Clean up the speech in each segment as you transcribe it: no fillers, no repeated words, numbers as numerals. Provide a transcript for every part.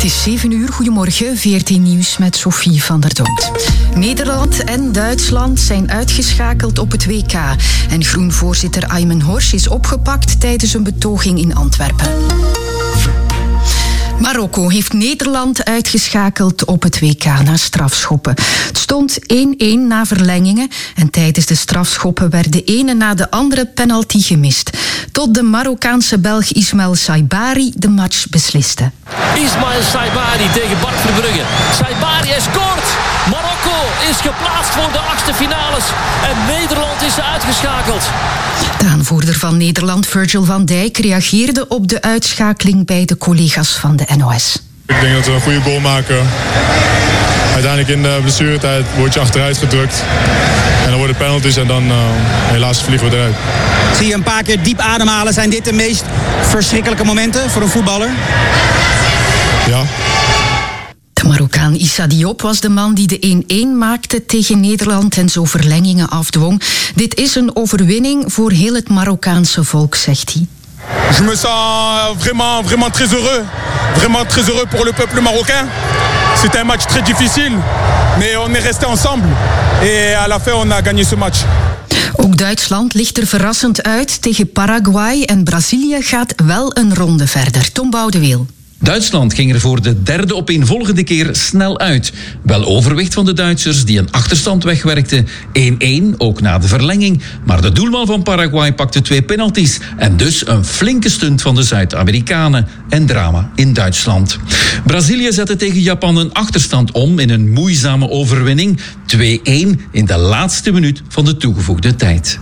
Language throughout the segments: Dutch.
Het is 7 uur. Goedemorgen, 14 Nieuws met Sophie van der Dood. Nederland en Duitsland zijn uitgeschakeld op het WK. En Groen-voorzitter Aymen Horsch is opgepakt tijdens een betoging in Antwerpen. Marokko heeft Nederland uitgeschakeld op het WK na strafschoppen. Het stond 1-1 na verlengingen en tijdens de strafschoppen werd de ene na de andere penalty gemist. Tot de Marokkaanse Belg Ismaël Saibari de match besliste. Ismaël Saibari tegen Bart Verbrugge. Saibari hij scoort! Marokko is geplaatst voor de achtste finales en Nederland is uitgeschakeld. De aanvoerder van Nederland, Virgil van Dijk, reageerde op de uitschakeling bij de collega's van de NOS. Ik denk dat we een goede goal maken. Uiteindelijk in de blessuretijd word je achteruit gedrukt. En dan worden penalties en dan helaas vliegen we eruit. Zie je een paar keer diep ademhalen. Zijn dit de meest verschrikkelijke momenten voor een voetballer? Ja. De Marokkaan Issa Diop was de man die de 1-1 maakte tegen Nederland en zo verlengingen afdwong. Dit is een overwinning voor heel het Marokkaanse volk, zegt hij. Je me sens vraiment très heureux. Vraiment très heureux pour le peuple marocain. C'était un match très difficile, mais on est resté ensemble. Et à la fin, on a gagné ce match. Ook Duitsland ligt er verrassend uit tegen Paraguay en Brazilië gaat wel een ronde verder. Tom Boudeweel. Duitsland ging er voor de derde opeenvolgende keer snel uit. Wel overwicht van de Duitsers die een achterstand wegwerkten. 1-1, ook na de verlenging. Maar de doelman van Paraguay pakte 2 penalties. En dus een flinke stunt van de Zuid-Amerikanen. En drama in Duitsland. Brazilië zette tegen Japan een achterstand om in een moeizame overwinning. 2-1 in de laatste minuut van de toegevoegde tijd.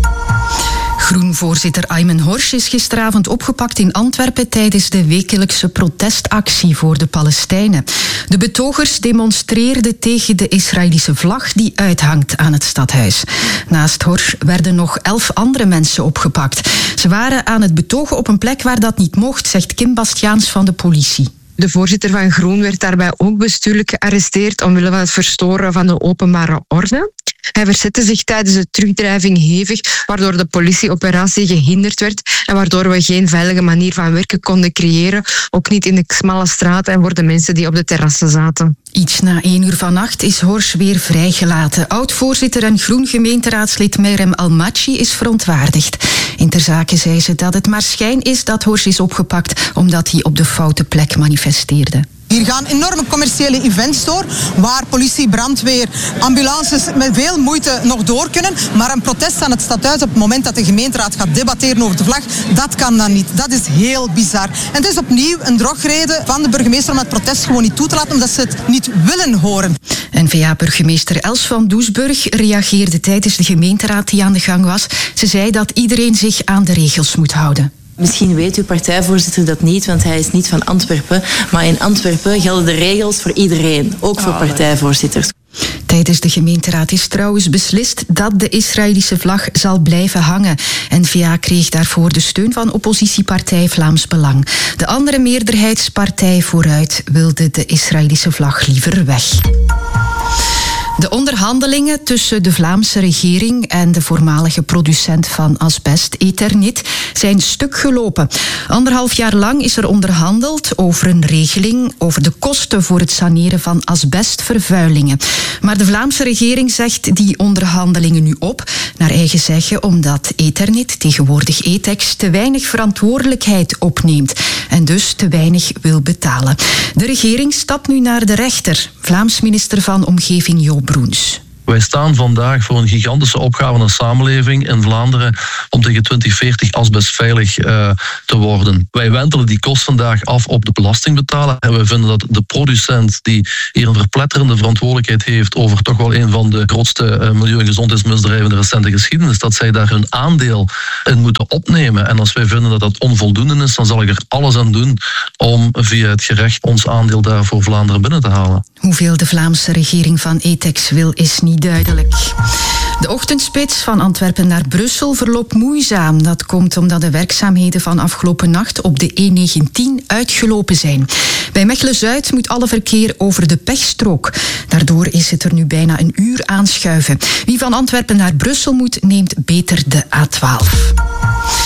Groen-voorzitter Aymen Horsch is gisteravond opgepakt in Antwerpen tijdens de wekelijkse protestactie voor de Palestijnen. De betogers demonstreerden tegen de Israëlische vlag die uithangt aan het stadhuis. Naast Horsch werden nog 11 andere mensen opgepakt. Ze waren aan het betogen op een plek waar dat niet mocht, zegt Kim Bastiaans van de politie. De voorzitter van Groen werd daarbij ook bestuurlijk gearresteerd omwille van het verstoren van de openbare orde. Hij verzette zich tijdens de terugdrijving hevig, waardoor de politieoperatie gehinderd werd en waardoor we geen veilige manier van werken konden creëren, ook niet in de smalle straten en voor de mensen die op de terrassen zaten. Iets na 1 uur vannacht is Horsch weer vrijgelaten. Oud-voorzitter en Groen-gemeenteraadslid Meirem Almachi is verontwaardigd. In ter zake zei ze dat het maar schijn is dat Horsch is opgepakt omdat hij op de foute plek manifesteerde. Hier gaan enorme commerciële events door, waar politie, brandweer, ambulances met veel moeite nog door kunnen. Maar een protest aan het stadhuis op het moment dat de gemeenteraad gaat debatteren over de vlag, dat kan dan niet. Dat is heel bizar. En het is opnieuw een drogreden van de burgemeester om het protest gewoon niet toe te laten, omdat ze het niet willen horen. N-VA-burgemeester Els van Doesburg reageerde tijdens de gemeenteraad die aan de gang was. Ze zei dat iedereen zich aan de regels moet houden. Misschien weet uw partijvoorzitter dat niet, want hij is niet van Antwerpen. Maar in Antwerpen gelden de regels voor iedereen, ook voor partijvoorzitters. Tijdens de gemeenteraad is trouwens beslist dat de Israëlische vlag zal blijven hangen. N-VA kreeg daarvoor de steun van oppositiepartij Vlaams Belang. De andere meerderheidspartij Vooruit wilde de Israëlische vlag liever weg. De onderhandelingen tussen de Vlaamse regering en de voormalige producent van asbest, Eternit, zijn stuk gelopen. 1,5 jaar lang is er onderhandeld over een regeling over de kosten voor het saneren van asbestvervuilingen. Maar de Vlaamse regering zegt die onderhandelingen nu op, naar eigen zeggen omdat Eternit, tegenwoordig Etex, te weinig verantwoordelijkheid opneemt en dus te weinig wil betalen. De regering stapt nu naar de rechter. Vlaams minister van Omgeving Jo Broens. Wij staan vandaag voor een gigantische opgave in de samenleving in Vlaanderen om tegen 2040 asbestveilig te worden. Wij wentelen die kosten vandaag af op de belastingbetaler en we vinden dat de producent die hier een verpletterende verantwoordelijkheid heeft over toch wel een van de grootste milieu- en gezondheidsmisdrijven in de recente geschiedenis, dat zij daar hun aandeel in moeten opnemen. En als wij vinden dat dat onvoldoende is, dan zal ik er alles aan doen om via het gerecht ons aandeel daar voor Vlaanderen binnen te halen. Hoeveel de Vlaamse regering van Etex wil, is niet duidelijk. De ochtendspits van Antwerpen naar Brussel verloopt moeizaam. Dat komt omdat de werkzaamheden van afgelopen nacht op de E19 uitgelopen zijn. Bij Mechelen-Zuid moet alle verkeer over de pechstrook. Daardoor is het er nu bijna een uur aanschuiven. Wie van Antwerpen naar Brussel moet, neemt beter de A12.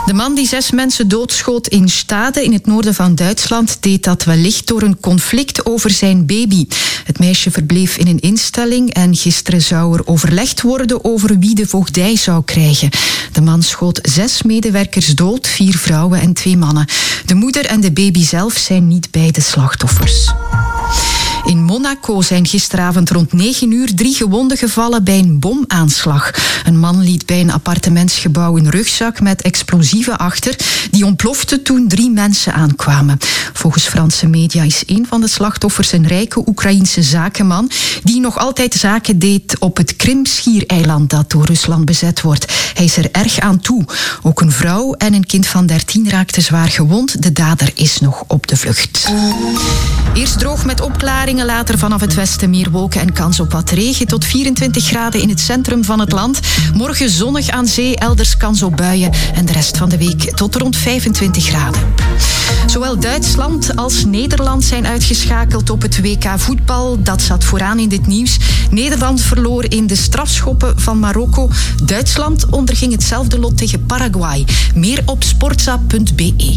De man die 6 mensen doodschoot in Stade in het noorden van Duitsland deed dat wellicht door een conflict over zijn baby. Het meisje verbleef in een instelling en gisteren zou er overlegd worden over wie de voogdij zou krijgen. De man schoot 6 medewerkers dood, 4 vrouwen en 2 mannen. De moeder en de baby zelf zijn niet bij de slachtoffers. In Monaco zijn gisteravond rond 9 uur 3 gewonden gevallen bij een bomaanslag. Een man liet bij een appartementsgebouw een rugzak met explosieven achter. Die ontplofte toen 3 mensen aankwamen. Volgens Franse media is een van de slachtoffers een rijke Oekraïense zakenman die nog altijd zaken deed op het Krim-schiereiland dat door Rusland bezet wordt. Hij is er erg aan toe. Ook een vrouw en een kind van 13 raakten zwaar gewond. De dader is nog op de vlucht. Eerst droog met opklaringen, later vanaf het westen meer wolken en kans op wat regen. Tot 24 graden in het centrum van het land. Morgen zonnig aan zee, elders kans op buien. En de rest van de week tot rond 25 graden. Zowel Duitsland als Nederland zijn uitgeschakeld op het WK voetbal. Dat zat vooraan in dit nieuws. Nederland verloor in de strafschoppen van Marokko. Duitsland onderging hetzelfde lot tegen Paraguay. Meer op sportza.be.